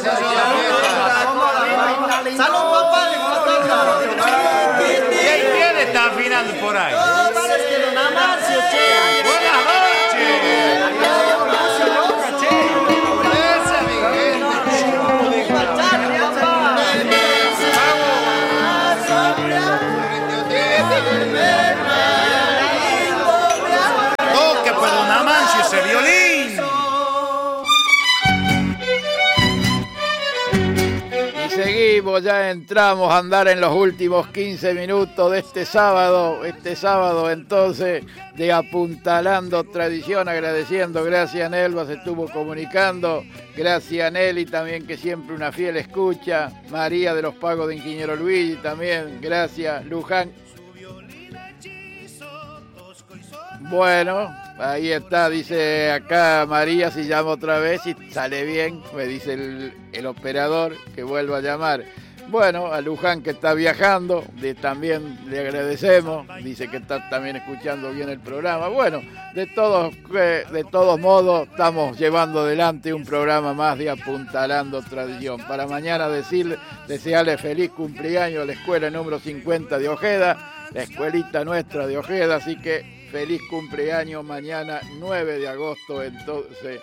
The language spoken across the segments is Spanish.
¡Salud, papá! ¿Quién está afinando por ahí? Parece que don Amarcio, che. Buenas noches. Esa, Miguel. Toque pues don Amarcio ese violín. Seguimos, ya entramos a andar en los últimos 15 minutos de este sábado entonces de Apuntalando Tradición, agradeciendo, gracias Nelva, se estuvo comunicando, gracias Nelly también que siempre una fiel escucha, María de los Pagos de Ingeniero Luigi también, gracias Luján. Bueno, ahí está, dice acá María, si llama otra vez y sale bien, me dice el operador que vuelva a llamar. Bueno, a Luján que está viajando, también le agradecemos, dice que está también escuchando bien el programa. Bueno, de todos modos estamos llevando adelante un programa más de Apuntalando Tradición. Para mañana desearle feliz cumpleaños a la escuela número 50 de Ojeda, la escuelita nuestra de Ojeda, así que feliz cumpleaños mañana 9 de agosto, entonces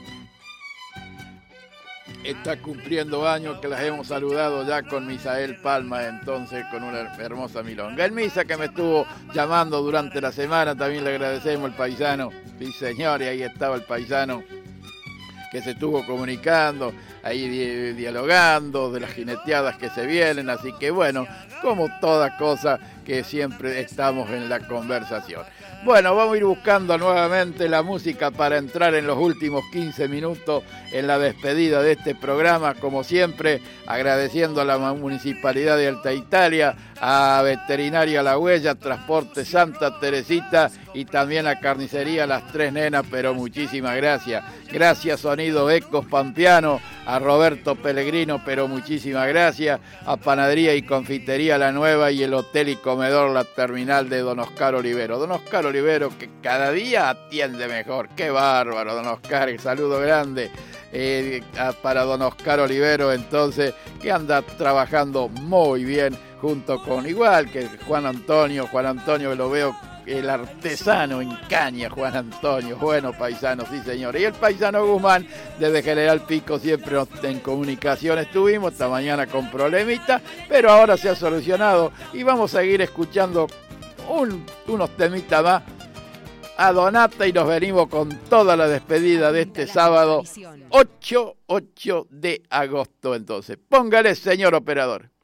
está cumpliendo años que las hemos saludado ya con Misael Palma, entonces con una hermosa milonga. El Misa que me estuvo llamando durante la semana, también le agradecemos al paisano, sí señor, y ahí estaba el paisano que se estuvo comunicando, ahí dialogando de las jineteadas que se vienen, así que bueno, como toda cosa que siempre estamos en la conversación. Bueno, vamos a ir buscando nuevamente la música para entrar en los últimos 15 minutos en la despedida de este programa, como siempre, agradeciendo a la Municipalidad de Alta Italia, a Veterinaria La Huella, Transporte Santa Teresita y también a Carnicería Las Tres Nenas, pero muchísimas gracias. Gracias Sonido Ecos Pampiano, a Roberto Pellegrino, pero muchísimas gracias, a Panadería y Confitería La Nueva y el Hotel y Comedor La Terminal de Don Oscar Olivero. Don Oscar Olivero que cada día atiende mejor, qué bárbaro don Oscar, saludo grande para don Oscar Olivero entonces, que anda trabajando muy bien junto con igual que Juan Antonio que lo veo el artesano en caña, Juan Antonio, bueno paisano, sí señor, y el paisano Guzmán desde General Pico siempre en comunicación estuvimos, esta mañana con problemitas, pero ahora se ha solucionado y vamos a seguir escuchando unos temitas más a Donata y nos venimos con toda la despedida de este sábado 8 de agosto entonces, póngale señor operador.